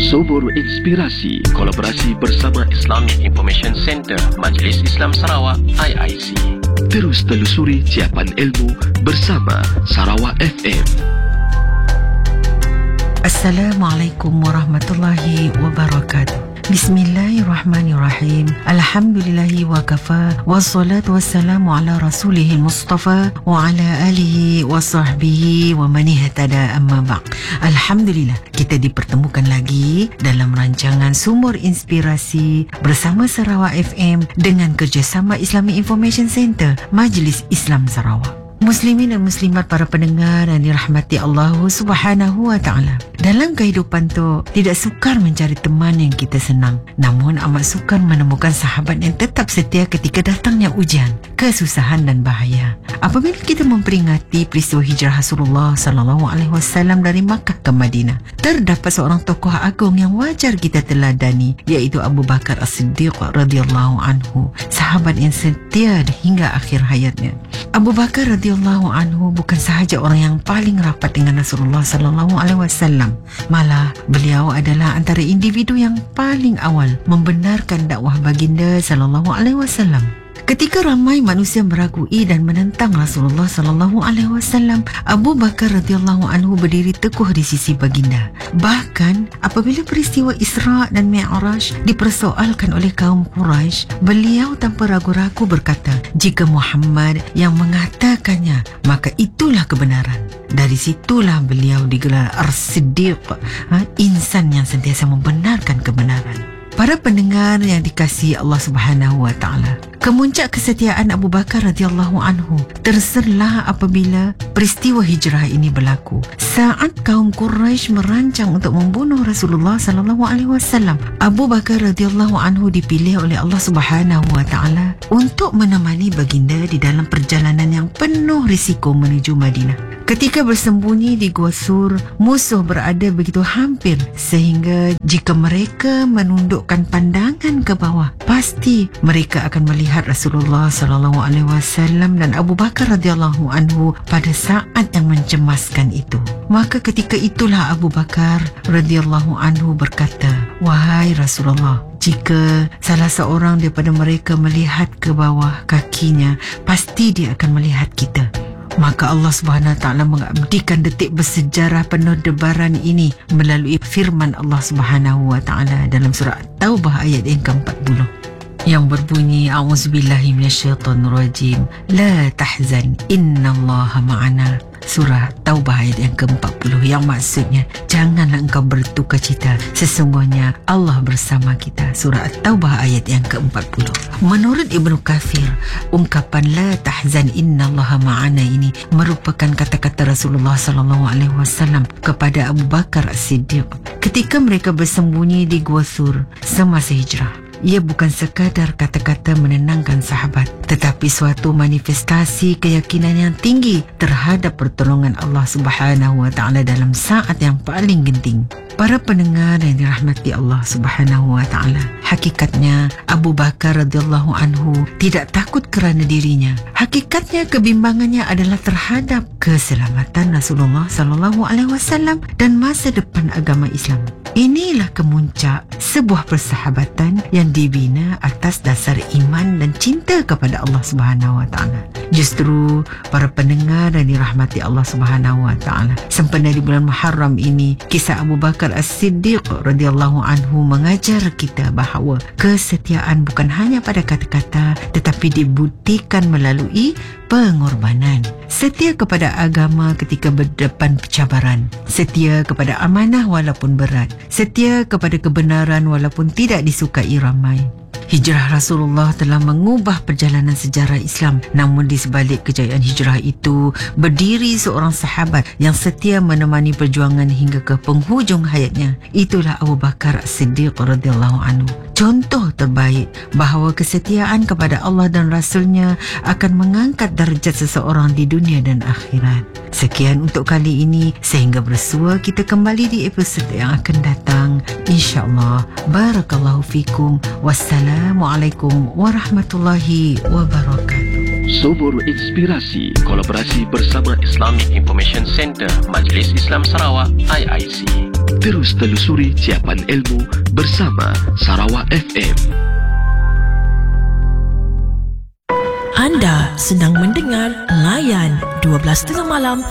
Sumur Inspirasi, kolaborasi bersama Islamic Information Center Majlis Islam Sarawak IIC. Terus telusuri ciapan ilmu bersama Sarawak FM. Assalamualaikum warahmatullahi wabarakatuh. Bismillahirrahmanirrahim. Alhamdulillahi wa kafa. Wassalatu wassalamu ala rasulihil mustafa wa ala alihi wa sahbihi wa man ihtada amma ba'd. Alhamdulillah, kita dipertemukan lagi dalam rancangan Sumur Inspirasi bersama Sarawak FM dengan kerjasama Islamic Information Center Majlis Islam Sarawak. Muslimin dan muslimat, para pendengar yang dirahmati Allah Subhanahu wa taala. Dalam kehidupan tu tidak sukar mencari teman yang kita senang, namun amat sukar menemukan sahabat yang tetap setia ketika datangnya ujian, kesusahan dan bahaya. Apabila kita memperingati peristiwa hijrah Rasulullah sallallahu alaihi wasallam dari Makkah ke Madinah, terdapat seorang tokoh agung yang wajar kita teladani, iaitu Abu Bakar As-Siddiq radhiyallahu anhu, sahabat yang setia hingga akhir hayatnya. Abu Bakar radhiyallahu anhu bukan sahaja orang yang paling rapat dengan Rasulullah sallallahu alaihi wasallam, malah beliau adalah antara individu yang paling awal membenarkan dakwah baginda sallallahu alaihi wasallam. Ketika ramai manusia meragui dan menentang Rasulullah sallallahu alaihi wasallam, Abu Bakar radhiyallahu anhu berdiri teguh di sisi baginda. Bahkan apabila peristiwa Isra dan Mi'raj dipersoalkan oleh kaum Quraisy, beliau tanpa ragu-ragu berkata, jika Muhammad yang mengatakannya, maka itulah kebenaran. Dari situlah beliau digelar As-Siddiq, insan yang sentiasa membenarkan kebenaran. Para pendengar yang dikasihi Allah Subhanahu wa taala, kemuncak kesetiaan Abu Bakar radhiyallahu anhu terserlah apabila peristiwa hijrah ini berlaku. Saat kaum Quraisy merancang untuk membunuh Rasulullah sallallahu alaihi wasallam, Abu Bakar radhiyallahu anhu dipilih oleh Allah Subhanahu wa taala untuk menemani baginda di dalam perjalanan yang penuh risiko menuju Madinah. Ketika bersembunyi di Gua Sur, musuh berada begitu hampir sehingga jika mereka menundukkan pandangan ke bawah, pasti mereka akan melihat Rasulullah sallallahu alaihi wasallam dan Abu Bakar radhiyallahu anhu pada saat yang mencemaskan itu. Maka ketika itulah Abu Bakar radhiyallahu anhu berkata, "Wahai Rasulullah, jika salah seorang daripada mereka melihat ke bawah kakinya, pasti dia akan melihat kita." Maka Allah Subhanahu Wa Taala mengabdikan detik bersejarah penuh debaran ini melalui firman Allah Subhanahu Wa Taala dalam surah Taubah ayat yang ke-40 yang berbunyi, A'udzubillahi minasyaitonirrajim, la tahzan innallaha ma'ana. Surah Taubah ayat yang ke-40, yang maksudnya, janganlah engkau bertukar-cita, sesungguhnya Allah bersama kita. Surah Taubah ayat yang ke-40. Menurut Ibnu Kathir, ungkapan la tahzan innallaha ma'ana ini merupakan kata-kata Rasulullah sallallahu alaihi wasallam kepada Abu Bakar As-Siddiq ketika mereka bersembunyi di Gua Sur semasa hijrah. Ia bukan sekadar kata-kata menenangkan sahabat, tetapi suatu manifestasi keyakinan yang tinggi terhadap pertolongan Allah Subhanahu wa taala dalam saat yang paling genting. Para pendengar yang dirahmati Allah Subhanahu wa taala, hakikatnya Abu Bakar radhiyallahu anhu tidak takut kerana dirinya. Hakikatnya kebimbangannya adalah terhadap keselamatan Rasulullah sallallahu alaihi wasallam dan masa depan agama Islam. Inilah kemuncak sebuah persahabatan yang dibina atas dasar iman dan cinta kepada Allah Subhanahu wa taala. Justru para pendengar yang dirahmati Allah Subhanahu wa taala, sempena di bulan Muharram ini, kisah Abu Bakar As-Siddiq radhiyallahu anhu mengajar kita bahawa kesetiaan bukan hanya pada kata-kata tetapi dibuktikan melalui pengorbanan. Setia kepada agama ketika berdepan pencabaran, setia kepada amanah walaupun berat, setia kepada kebenaran walaupun tidak disukai ramai. Hijrah Rasulullah telah mengubah perjalanan sejarah Islam, namun di sebalik kejayaan hijrah itu berdiri seorang sahabat yang setia menemani perjuangan hingga ke penghujung hayatnya. Itulah Abu Bakar As-Siddiq radhiyallahu anhu. Contoh terbaik bahawa kesetiaan kepada Allah dan Rasulnya akan mengangkat darjat seseorang di dunia dan akhirat. Sekian untuk kali ini, sehingga bersua kita kembali di episod yang akan datang, insya-Allah. Barakallahu fikum. Wassalamualaikum warahmatullahi wabarakatuh. Sumur Inspirasi, kolaborasi bersama Islamic Information Center Majlis Islam Sarawak IIC. Terus telusuri siapan ilmu bersama Sarawak FM. Anda sedang mendengar Layan 12.30 malam